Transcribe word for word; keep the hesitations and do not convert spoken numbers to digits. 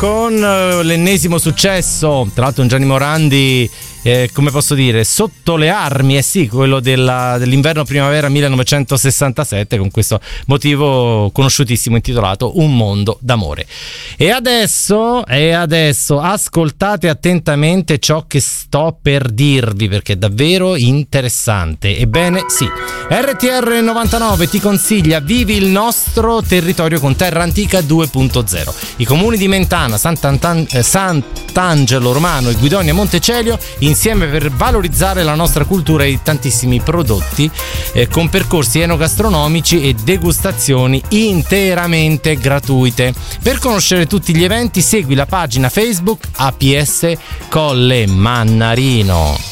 con uh, l'ennesimo successo, tra l'altro un Gianni Morandi, eh, come posso dire, sotto le armi, eh sì, quello della, dell'inverno primavera millenovecentosessantasette, con questo motivo conosciutissimo intitolato Un mondo d'amore. E adesso, e adesso ascoltate attentamente ciò che sto per dirvi, perché è davvero interessante. Ebbene sì, R T R novantanove ti consiglia Vivi il nostro territorio con Terra Antica due punto zero. I comuni di Mentana, Sant'Antan- eh, Sant'Angelo Romano e Guidonia Montecelio insieme per valorizzare la nostra cultura e tantissimi prodotti eh, con percorsi enogastronomici e degustazioni interamente gratuite. Per conoscere tutti gli eventi segui la pagina Facebook A P S Colle Mannarino.